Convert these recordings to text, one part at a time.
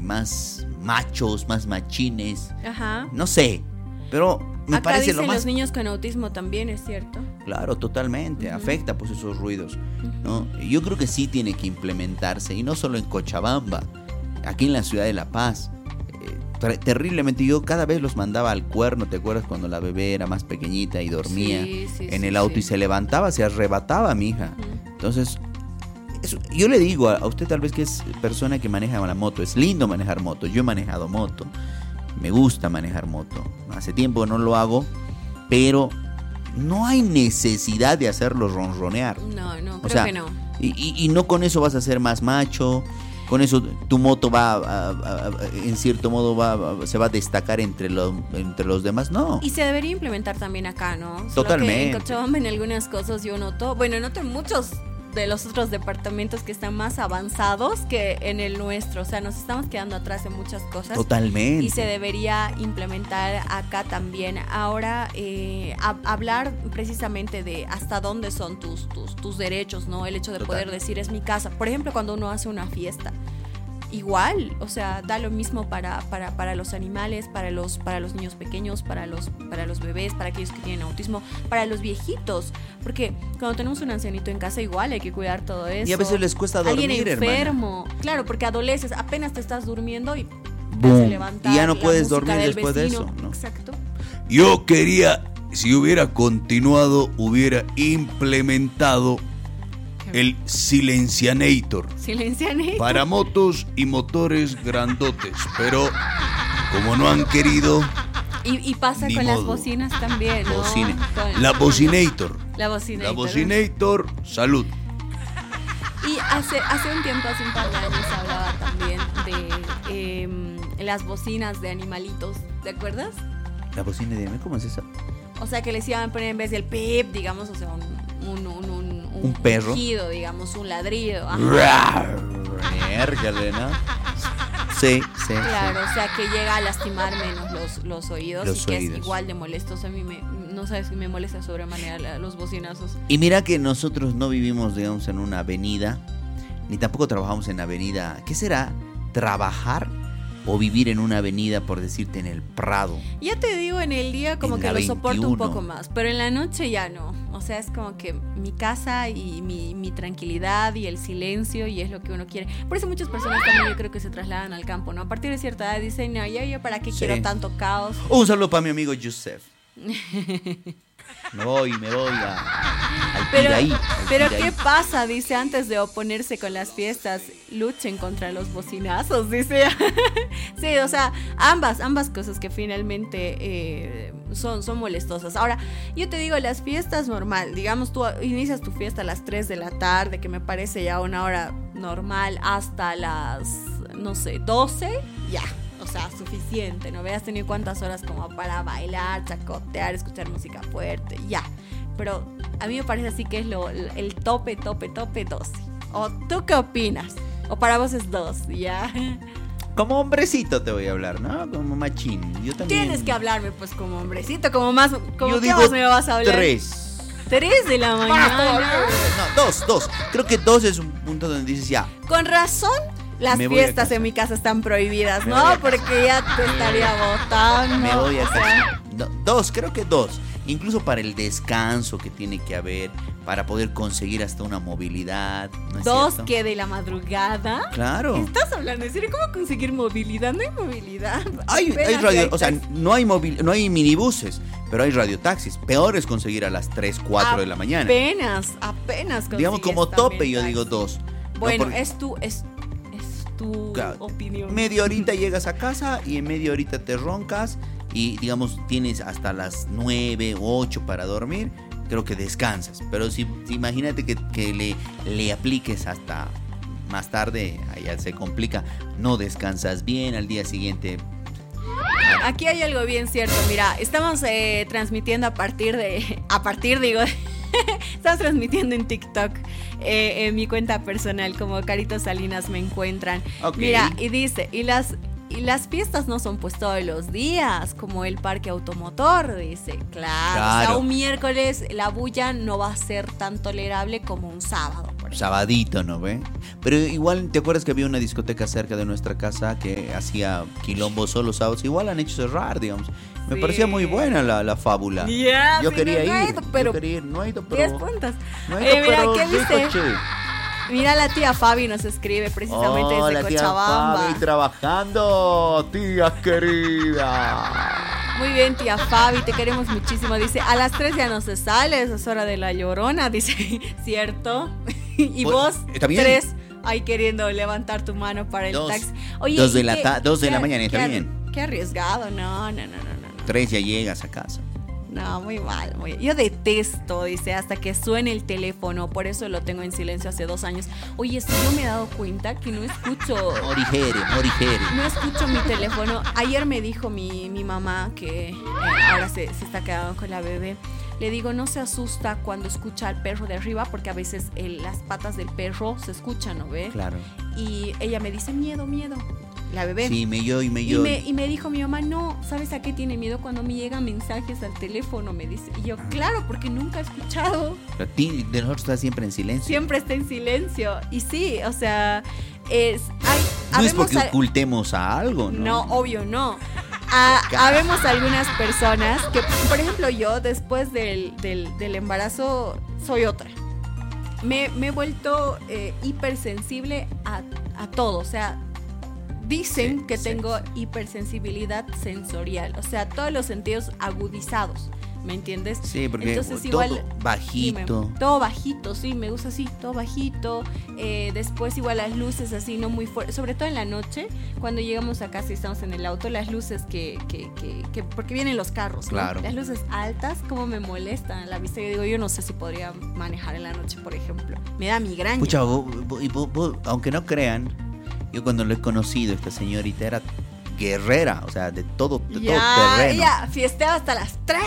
más machos, más machines. Ajá. No sé, pero me Acá parece dicen lo más... los niños con autismo también, ¿es cierto? Claro, totalmente, afecta pues esos ruidos, ¿no? Yo creo que sí tiene que implementarse, y no solo en Cochabamba, aquí en la ciudad de La Paz. Terriblemente, yo cada vez los mandaba al cuerno, ¿te acuerdas cuando la bebé era más pequeñita y dormía en el auto y se levantaba, se arrebataba mi hija? Entonces, yo le digo a usted, tal vez que es persona que maneja la moto, es lindo manejar moto, yo he manejado moto, me gusta manejar moto, hace tiempo no lo hago, pero no hay necesidad de hacerlo ronronear. No, creo que no. Y no con eso vas a ser más macho, con eso tu moto en cierto modo se va a destacar entre los demás, no. Y se debería implementar también acá, ¿no? Totalmente. Solo que en Cochabamba en algunas cosas yo noto en muchos de los otros departamentos que están más avanzados que en el nuestro, o sea, nos estamos quedando atrás en muchas cosas. Totalmente. Y se debería implementar acá también. Ahora, hablar precisamente de hasta dónde son tus derechos, ¿no? El hecho de poder decir es mi casa. Por ejemplo, cuando uno hace una fiesta, igual, o sea, da lo mismo para los animales, para los niños pequeños, para los bebés, para aquellos que tienen autismo, para los viejitos, porque cuando tenemos un ancianito en casa igual hay que cuidar todo eso. Y a veces les cuesta dormir, alguien enfermo, hermana. Claro, porque adoleces, apenas te estás durmiendo y ¡Boom! se levanta Y ya no puedes música dormir del después vecino. de eso, ¿no? Exacto. Yo quería, si hubiera continuado, hubiera implementado el Silencianator para motos y motores grandotes, pero como no han querido... Y pasa Ni con modo. las bocinas también, ¿no? La Bocinator. La bocinator. La Bocinator, salud. Y hace un tiempo, hace un par de años, hablaba también de las bocinas de animalitos, ¿te acuerdas? La bocina de ¿cómo es eso? O sea, que les iban a poner en vez del pip, digamos, o sea, un perro. rugido, digamos, un ladrido. Mérgale, ¿no? Sí. Claro, o sea, que llega a lastimar menos los oídos y que es igual de molestos. A mí no sabes si me molesta sobremanera los bocinazos. Y mira que nosotros no vivimos, digamos, en una avenida, ni tampoco trabajamos en avenida. ¿Qué será? ¿Trabajar o vivir en una avenida, por decirte, en el Prado? Ya te digo, en el día como En que la lo soporto 21. un poco más, pero en la noche ya no. O sea, es como que mi casa y mi tranquilidad y el silencio, y es lo que uno quiere. Por eso muchas personas también yo creo que se trasladan al campo, ¿no? A partir de cierta edad dicen, no, yo para qué quiero tanto caos. Un saludo para mi amigo Yusef. Me voy al Piraí. Pero ¿qué pasa? Dice, antes de oponerse con las fiestas, luchen contra los bocinazos, dice. Sí, o sea, ambas cosas que finalmente son molestosas. Ahora, yo te digo, las fiestas normal, digamos, tú inicias tu fiesta a las 3 de la tarde, que me parece ya una hora normal, hasta las, no sé, 12, ya. O sea, suficiente, ¿no? Veas tenido cuántas horas como para bailar, chacotear, escuchar música fuerte, ya. Pero a mí me parece así que es el tope 12. ¿O tú qué opinas? ¿O para vos es 2, ya? Como hombrecito te voy a hablar, ¿no? Como machín. Yo también. Tienes que hablarme pues como hombrecito, como más... Como yo ¿qué digo más me vas a hablar? 3. 3 de la mañana. No, 2. Creo que 2 es un punto donde dices ya. Con razón las fiestas en mi casa están prohibidas, ¿no? Porque ya te estaría botando. Me voy a casa. 2, creo que 2. Incluso para el descanso que tiene que haber, para poder conseguir hasta una movilidad. ¿No es 2 cierto? que de la madrugada. Claro. ¿Estás hablando en serio? ¿Cómo conseguir movilidad? No hay movilidad. Hay radio, o sea, no hay minibuses, pero hay radiotaxis. Peor es conseguir a las 3, 4 de la mañana. Apenas Digamos como tope, yo digo 2. Bueno, no, porque... es tu opinión. Media horita llegas a casa y en media horita te roncas y digamos tienes hasta las 9 o 8 para dormir, creo que descansas. Pero si imagínate que le apliques hasta más tarde, allá se complica, no descansas bien, al día siguiente. Aquí hay algo bien cierto, mira, estamos transmitiendo estamos transmitiendo en TikTok, en mi cuenta personal, como Carito Salinas me encuentran. Okay. Mira, y dice, y las fiestas no son pues todos los días, como el parque automotor, dice. Claro. O sea, un miércoles la bulla no va a ser tan tolerable como un sábado, por Sabadito, ¿no ve? Pero igual, ¿te acuerdas que había una discoteca cerca de nuestra casa que hacía quilombo solo sábados? Igual han hecho cerrar, digamos. Me Sí. parecía muy buena la fábula. Ya, Yo sí, quería no he ir. ido, pero Yo quería ir, no he ido, 10 pero... puntos. No he ido, Mira, pero ¿qué rico, dice? che. Mira, la tía Fabi nos escribe precisamente Oh, desde la tía Cochabamba. Fabi trabajando, tía querida. Muy bien, tía Fabi, te queremos muchísimo. Dice, a las 3 ya no se sale, es hora de la llorona. Dice, ¿cierto? Y Pues, vos, está bien. 3, ahí queriendo levantar tu mano para el Dos. taxi. 2 de ¿y la qué- ta- 2 de qué- la mañana, está qué- bien. Qué arriesgado, no. 3 ya llegas a casa. No, muy mal. Yo detesto, dice, hasta que suene el teléfono. Por eso lo tengo en silencio hace 2 años. Oye, si yo me he dado cuenta que no escucho Morigere. no escucho mi teléfono. Ayer me dijo mi mamá que ahora se está quedando con la bebé. Le digo, no se asusta cuando escucha al perro de arriba, porque a veces las patas del perro se escuchan, ¿no ve? Claro. Y ella me dice, miedo. La bebé. Sí, me yo. Y me dijo mi mamá, no, ¿sabes a qué tiene miedo? Cuando me llegan mensajes al teléfono, me dice. Y yo, claro, porque nunca he escuchado. A ti, de nosotros está siempre en silencio. Siempre está en silencio. Y sí, o sea, No es habemos porque ocultemos a algo, ¿no? No, obvio no. Habemos algunas personas que, por ejemplo, yo después del embarazo soy otra. Me he vuelto hipersensible a todo. O sea, dicen Sí, que sí, tengo sí. hipersensibilidad sensorial. O sea, todos los sentidos agudizados. ¿Me entiendes? Sí, porque Entonces, todo igual, bajito. dime, todo bajito, sí, me gusta así, todo bajito. Después igual las luces así, no muy fuertes, sobre todo en la noche, cuando llegamos a casa y estamos en el auto, las luces que porque vienen los carros, ¿no? Claro. Las luces altas, como me molestan a la vista. Yo digo, yo no sé si podría manejar en la noche, por ejemplo. Me da migraña. Pucha, vos, aunque no crean, yo cuando lo he conocido, esta señorita era guerrera, o sea, de todo terreno. ella fiesteaba hasta las 3.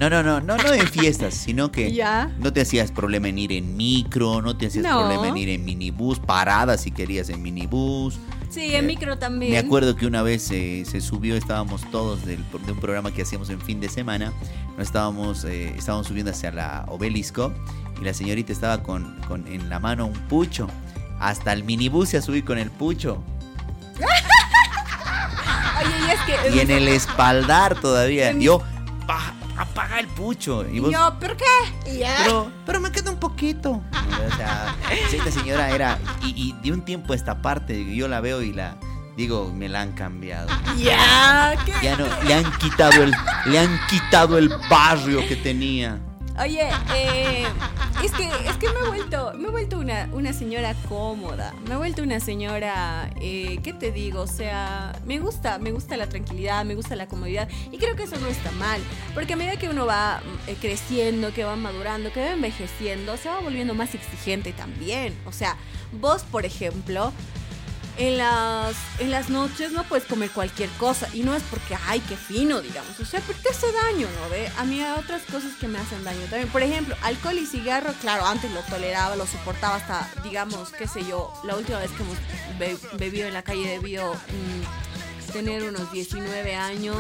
No en fiestas, sino que Ya. no te hacías problema en ir en micro, no te hacías No. problema en ir en minibús, parada si querías en minibús. Sí, en micro también. Me acuerdo que una vez se subió, estábamos todos de un programa que hacíamos en fin de semana, nos estábamos subiendo hacia la Obelisco y la señorita estaba con en la mano un pucho. Hasta el minibús se subí con el pucho. Oye, y es que... Y en el espaldar todavía. Yo, apaga el pucho. Y vos, yo, ¿por qué? Y ya. pero me queda un poquito. O sea, esta señora era. Y de un tiempo a esta parte, yo la veo y la. Digo, me la han cambiado. Ya, ¿qué? Ya no, le han quitado el barrio que tenía. Oye, es que me he vuelto una señora cómoda. Me he vuelto una señora, ¿qué te digo? O sea, me gusta la tranquilidad, me gusta la comodidad. Y creo que eso no está mal. Porque a medida que uno va creciendo, que va madurando, que va envejeciendo, se va volviendo más exigente también. O sea, vos, por ejemplo, en las noches no puedes comer cualquier cosa. Y no es porque, ay, qué fino, digamos. O sea, porque te hace daño, ¿no ve? A mí hay otras cosas que me hacen daño también. Por ejemplo, alcohol y cigarro, claro, antes lo toleraba, lo soportaba hasta, digamos, qué sé yo, la última vez que hemos bebido en la calle debió tener unos 19 años.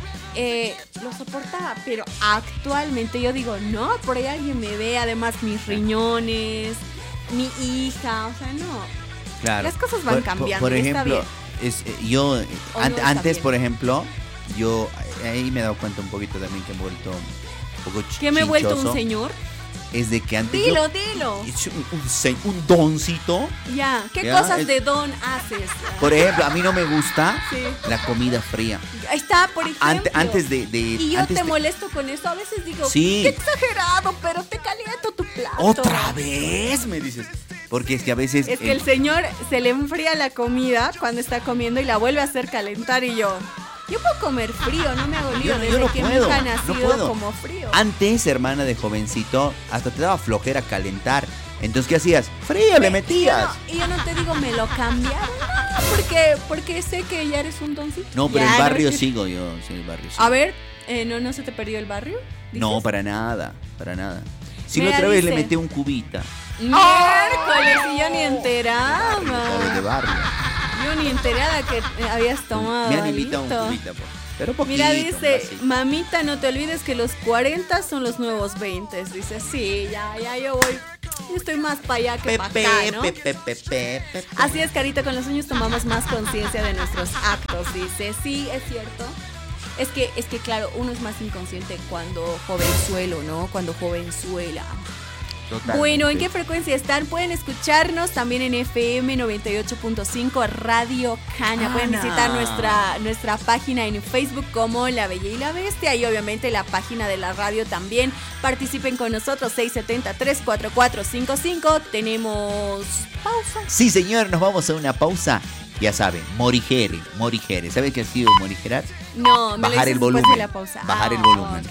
Lo soportaba, pero actualmente yo digo, no, por ahí alguien me ve, además mis riñones, mi hija, o sea, no. Claro. Las cosas van cambiando. Por y está ejemplo, bien. yo O no está antes, bien. por ejemplo, yo ahí me he dado cuenta un poquito también que me he vuelto un poco ¿Que me he vuelto un chinchoso. señor? Es de que antes Dilo, yo- dilo. es un doncito. Ya, ¿qué Ya, cosas es- de don haces? Por ejemplo, a mí no me gusta Sí. la comida fría. Ahí está, por ejemplo. Antes de Y yo antes te de- molesto con eso. A veces digo, Sí. qué exagerado, pero te caliento tu plato. otra vez me dices, porque es que a veces Es que el señor se le enfría la comida cuando está comiendo y la vuelve a hacer calentar y yo puedo comer frío, no me hago lío Yo desde no que puedo, mi hija ha no nacido puedo. como frío. antes, hermana de jovencito, hasta te daba flojera calentar. Entonces, ¿qué hacías? Frío le metías. Y yo no te digo, me lo cambiaron, no, porque sé que ya eres un doncito. No, pero Ya, el barrio no, sigo yo, sí, el barrio sigo. A ver, ¿no se te perdió el barrio? No, ¿Dices? para nada, para nada. Si Mira, la otra vez le dice- metí un cubita. Miércoles, y yo ni De enteraba. barrio. Yo ni enterada que habías tomado. Me han invitado un alito. cubita, pero poquito. Mira, un dice, vasito. mamita, no te olvides que los 40 son los nuevos 20. Dice, sí, ya yo voy. Yo estoy más para allá que para acá, ¿no? Así es, Carita, con los años tomamos más conciencia de nuestros actos, dice. Sí, es cierto. Es que claro, uno es más inconsciente cuando jovenzuelo, ¿no? Cuando jovenzuela. Totalmente. Bueno, ¿en qué frecuencia están? Pueden escucharnos también en FM 98.5 Radio Cana. Pueden visitar nuestra página en Facebook como La Bella y la Bestia y obviamente la página de la radio también. Participen con nosotros, 670-34455. Tenemos pausa. Sí, señor, nos vamos a una pausa. Ya saben, morigere. ¿Sabes qué ha sido morigerar? No, me lo Bajar dices el después volumen. de la pausa. Bajar el volumen.